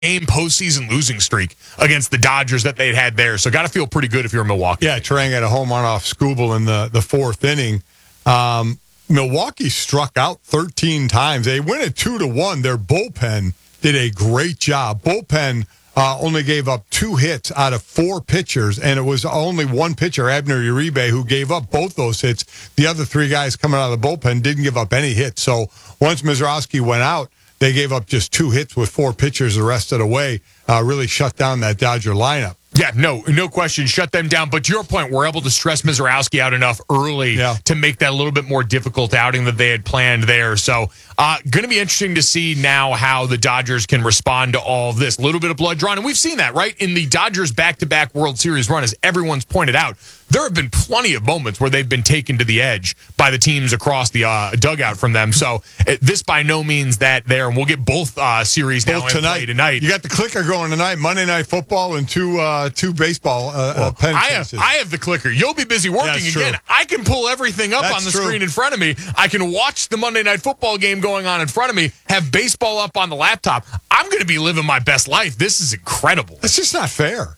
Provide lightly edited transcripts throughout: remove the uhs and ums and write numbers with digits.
game postseason losing streak against the Dodgers that they'd had there. So got to feel pretty good if you're Milwaukee. Yeah, Turang had a home run off Skubal in the fourth inning. Milwaukee struck out 13 times. They win it 2-1. Their bullpen did a great job. Bullpen only gave up 2 hits out of 4 pitchers, and it was only one pitcher, Abner Uribe, who gave up both those hits. The other 3 guys coming out of the bullpen didn't give up any hits. So once Mizrowski went out, they gave up just 2 hits with 4 pitchers the rest of the way. Really shut down that Dodger lineup. Yeah, no question. Shut them down. But to your point, we're able to stress Mizrowski out enough early to make that a little bit more difficult outing that they had planned there. So going to be interesting to see now how the Dodgers can respond to all of this. A little bit of blood drawn. And we've seen that, right? In the Dodgers back-to-back World Series run, as everyone's pointed out, there have been plenty of moments where they've been taken to the edge by the teams across the dugout from them. So this by no means that there. And we'll get both series now tonight. Tonight. You got the clicker going tonight, Monday Night Football and two baseball pen chases. I have the clicker. You'll be busy working again. I can pull everything up on the screen in front of me. I can watch the Monday Night Football game going on in front of me, have baseball up on the laptop. I'm going to be living my best life. This is incredible. It's just not fair.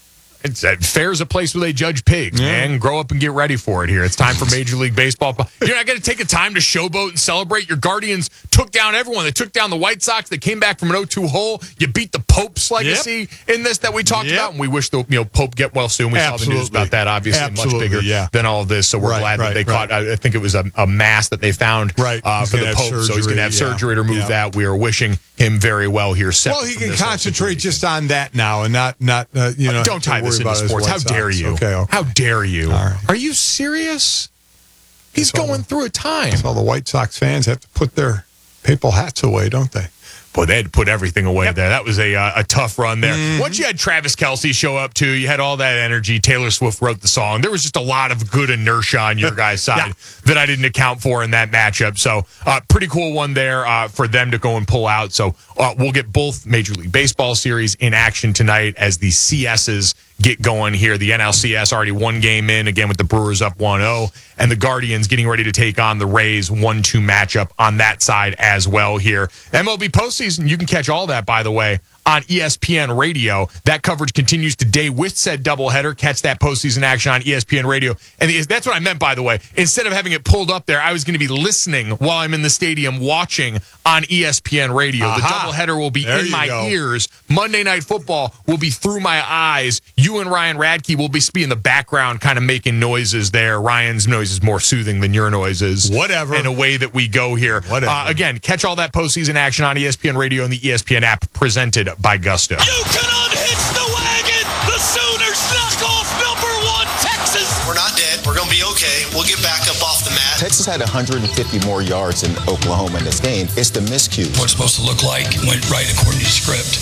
Fair is a place where they judge pigs, man. Grow up and get ready for it here. It's time for Major League Baseball. You're not going to take a time to showboat and celebrate. Your Guardians took down everyone. They took down the White Sox. They came back from an 0-2 hole. You beat the Pope's legacy in this that we talked about, and we wish the Pope get well soon. We saw the news about that, obviously, much bigger than all of this. So we're glad that they caught. I think it was a mass that they found for the Pope. So he's going to have surgery to remove that. We are wishing him very well here. Well, he can concentrate just on that now and not don't tie this into sports. How dare you? Okay. How dare you? Right. Are you serious? He's going through a time. So the White Sox fans have to put their papal hats away, don't they? Boy, they had to put everything away there. That was a tough run there. Once you had Travis Kelce show up, too, you had all that energy. Taylor Swift wrote the song. There was just a lot of good inertia on your guys' side that I didn't account for in that matchup. So, pretty cool one there for them to go and pull out. So, we'll get both Major League Baseball series in action tonight as the CSs get going here. The NLCS already 1 game in, again with the Brewers up 1-0, and the Guardians getting ready to take on the Rays 1-2 matchup on that side as well here. MLB postseason, you can catch all that, by the way, on ESPN Radio. That coverage continues today with said doubleheader. Catch that postseason action on ESPN Radio. And that's what I meant, by the way. Instead of having it pulled up there, I was going to be listening while I'm in the stadium watching on ESPN Radio. The doubleheader will be in my ears. Monday Night Football will be through my eyes. You and Ryan Radke will be in the background kind of making noises there. Ryan's noise is more soothing than your noises. Whatever. In a way that we go here. Again, catch all that postseason action on ESPN Radio and the ESPN app presented by Gusto. You can unhitch the wagon. The Sooners knock off #1 Texas. We're not dead. We're going to be okay. We'll get back up off the mat. Texas had 150 more yards than Oklahoma in this game. It's the miscues. What it's supposed to look like went right according to script.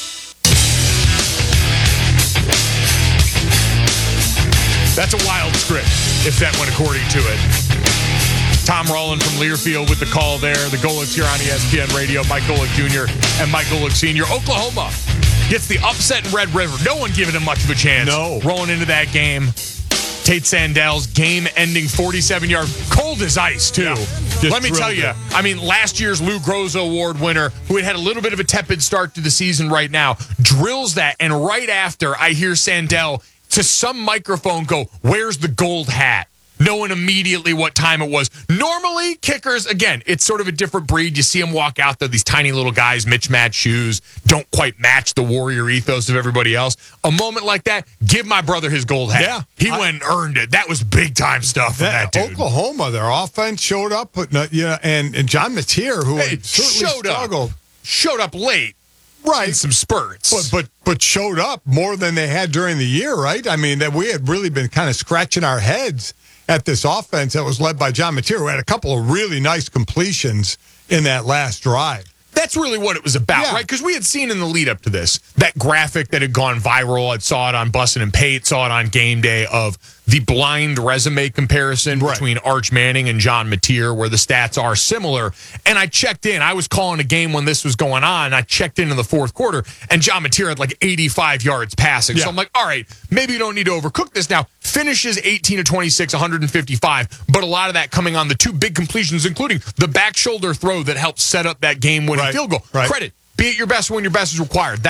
That's a wild script, if that went according to it. Tom Rowland from Learfield with the call there. The Golics here on ESPN Radio. Mike Golic Jr. and Mike Golic Sr. Oklahoma gets the upset in Red River. No one giving him much of a chance. No. Rolling into that game. Tate Sandell's game-ending 47-yard, cold as ice, too. Let me tell you, last year's Lou Groza Award winner, who had a little bit of a tepid start to the season right now, drills that, and right after, I hear Sandell to some microphone go, "Where's the gold hat?" Knowing immediately what time it was. Normally, kickers, again, it's sort of a different breed. You see them walk out there, these tiny little guys, mismatched shoes, don't quite match the Warrior ethos of everybody else. A moment like that, give my brother his gold hat. Yeah. He went and earned it. That was big-time stuff for that dude. Oklahoma, their offense showed up, and John Mateer, who had certainly struggled. Showed up late. Right. In some spurts. But showed up more than they had during the year, right? I mean, that we had really been kind of scratching our heads at this offense that was led by John Mateer, who had a couple of really nice completions in that last drive. That's really what it was about, right? Because we had seen in the lead up to this, that graphic that had gone viral. I saw it on Bussin' and Pate, saw it on Game Day, of the blind resume comparison between Arch Manning and John Mateer, where the stats are similar. And I checked in. I was calling a game when this was going on. I checked in the fourth quarter, and John Mateer had like 85 yards passing. So I'm like, all right, maybe you don't need to overcook this now. Finishes 18 of 26, 155, but a lot of that coming on the 2 big completions, including the back shoulder throw that helped set up that game-winning field goal. Credit Be at your best when your best is required.